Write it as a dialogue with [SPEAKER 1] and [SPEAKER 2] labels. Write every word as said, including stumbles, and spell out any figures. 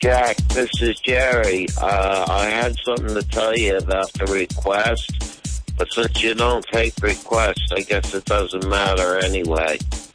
[SPEAKER 1] Jack, this is Jerry. Uh, I had something to tell you about the request, but since you don't take requests, I guess it doesn't matter anyway.